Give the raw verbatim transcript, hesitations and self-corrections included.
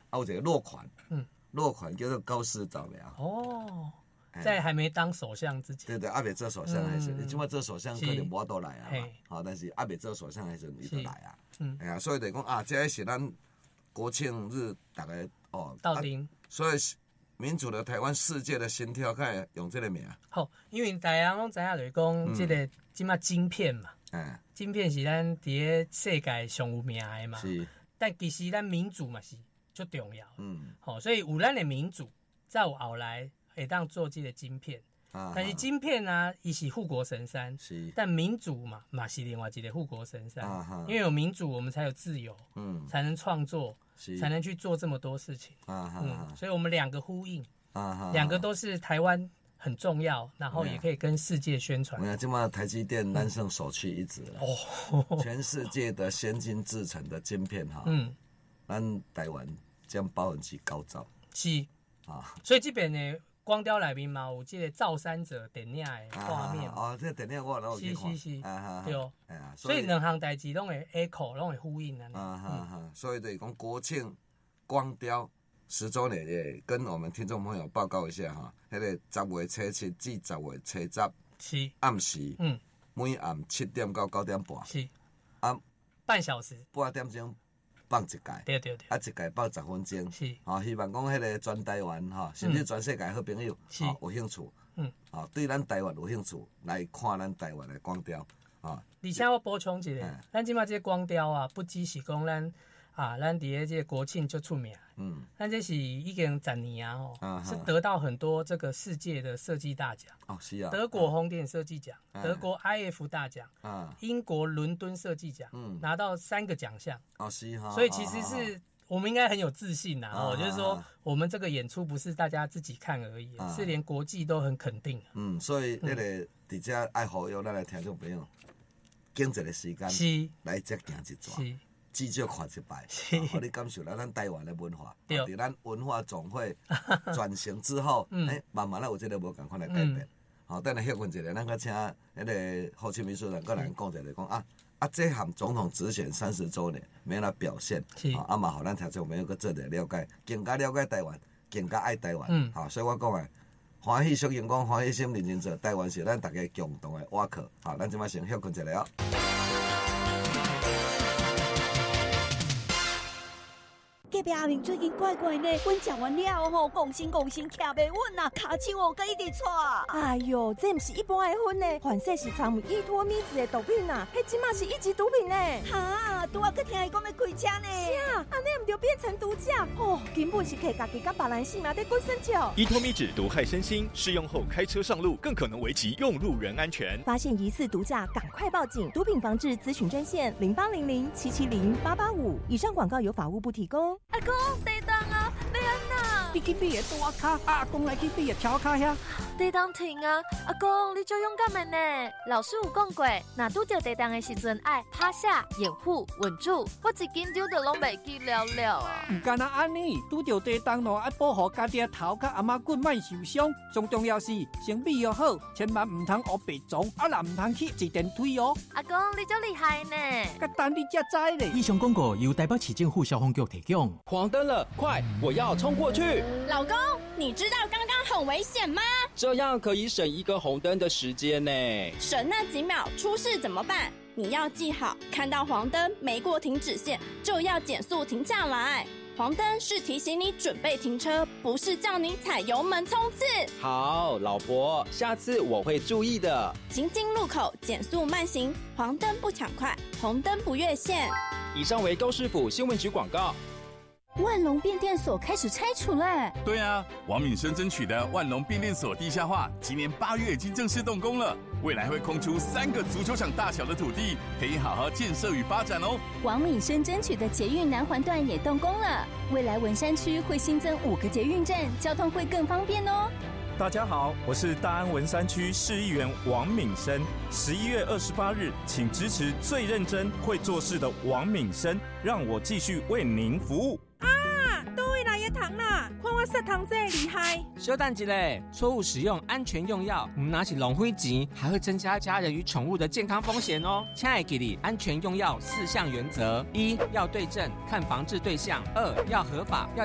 啊有一个落款，嗯，落款叫做高市早苗。 哦，在还没当首相之前， 对对，还没做首相还是，你即摆做首相可能无倒来啊嘛，好，但是还没做首相还是伊就来啊，嗯，哎呀，所以就讲啊，这是咱国庆日大概哦， 到顶， 所以民主的台湾世界的心跳，看用这个名。 好，因为大家拢知影就是讲这个即马晶片嘛，嗯，晶片是咱伫个世界上有名的嘛，是，但其实咱民主嘛是最重要，嗯，好，所以有咱的民主，才有后来会当做这个晶片。啊、但是晶片啊，伊是护国神山，是，但民主嘛，嘛是另外一个护国神山。啊、因为有民主，我们才有自由，嗯，才能创作，才能去做这么多事情。啊、嗯，所以我们两个呼应，啊、两个都是台湾很重要，然后也可以跟世界宣传。 我看今嘛台积电单胜首屈一指了，哦，全世界的先进制成的晶片哈，嗯，咱台湾将百分之高照。 是啊，所以这边呢。光雕内面嘛有这个造山者电影的画面， 哦，这个电影我有去看， 是是是，对哦，所以两项代志拢会 echo， 拢会呼应啊。 啊哈哈，所以就是讲国庆光雕十周年也跟我们听众朋友报告一下哈，那个十月初七至十月初十，是暗时，嗯，每暗七点到九点半，是啊， 半小时， 半点钟。放一届， 对对对， 啊，一届放十分钟，是，啊，希望讲迄个全台湾哈，甚至全世界好朋友，是、啊，有兴趣，嗯，啊，对咱台湾有兴趣来看咱台湾的光雕，啊， 而且我补充一下，嗯、咱即马这个光雕啊，不只是讲咱啊，咱伫个这个国庆就出名，嗯，咱这是已经十年啊，哦，啊、是得到很多这个世界的设计大奖，哦，是啊，德国红点设计奖，啊、德国 I F 大奖，啊，英国伦敦设计奖，嗯，拿到三个奖项，哦，是哈，所以其实是。啊我们应该很有自信呐、啊，哦、啊，就是说我们这个演出不是大家自己看而已，啊、是连国际都很肯定、啊。嗯， 所以那个伫遮爱呼吁咱的听众朋友，经济的时间是来这行一转，至少看一摆，互你感受到咱台湾的文化。对，伫咱文化总会转型之后，哎、嗯，慢慢的有这个无共款的改变。好、嗯，等下休困一下，咱个请那个侯庆明书长个人讲一下，讲啊。啊，这项总统直选三十周年，没来表现，啊，啊嘛，互咱听众朋友个做点了解，更加了解台湾，更加爱台湾，嗯，好，所以我讲诶，欢喜小阳光，欢喜心认真做，台湾是咱大家共同的瓦壳，好，咱今摆先休困一下哦。 隔壁阿明最近怪怪呢，阮食完了吼，讲心讲心徛袂稳呐，骹手哦，佮一直喘。哎哟，这毋是一般的薰呢，反正是掺有依托咪子的毒品呐，迄即马是一级毒品呢。哈，拄啊，佮听伊讲要开车呢。是啊，安尼毋就变成毒驾？哦，根本是摕家己甲别人性命在滚生笑。 依托咪酯毒害身心，适用后开车上路更可能危及用路人安全。 发现疑似毒驾，赶快报警！毒品防治咨询专线零八零零七七零八八五。以上广告由法务部提供。 阿公，地动啊，要安那？ 你去比个大卡，阿公来去比个跳卡遐。 地动停啊！阿公，你就勇敢的呢。老师有讲过，若拄着地动的时阵，爱趴下、掩护、稳住。我一紧张就拢袂记了了啊。 唔干那安尼，拄着地动咯，爱保护家己的头甲阿妈骨莫受伤。最重要是先备要好，千万唔通学白撞，啊啦唔通去坐电梯哦。 阿公，你真厉害呢！ 甲等你才知咧。 以上广告由台北市政府消防局提供。 黄灯了，快！我要冲过去。 老公，你知道刚刚很危险吗？ 这样可以省一个红灯的时间呢。 省那几秒，出事怎么办？你要记好，看到黄灯没过停止线，就要减速停下来。黄灯是提醒你准备停车，不是叫你踩油门冲刺。 好，老婆，下次我会注意的。 行经路口减速慢行，黄灯不抢快，红灯不越线。 以上为高市府新闻局广告。 万隆变电所开始拆除了。 对啊，王敏生争取的万隆变电所地下化，今年八月已经正式动工了，未来会空出三个足球场大小的土地，可以好好建设与发展哦。 王敏生争取的捷运南环段也动工了，未来文山区会新增五个捷运站，交通会更方便哦。 大家好，我是大安文山区市议员王敏生。十一月二十八日，请支持最认真会做事的王敏生，让我继续为您服务。 啊，倒位来的糖啦！看我杀糖这厉害！ 稍等一下，错误使用安全用药，唔拿起浪费钱，还会增加家人与宠物的健康风险哦。请爱记哩安全用药四项原则：一要对症，看防治对象；二要合法，要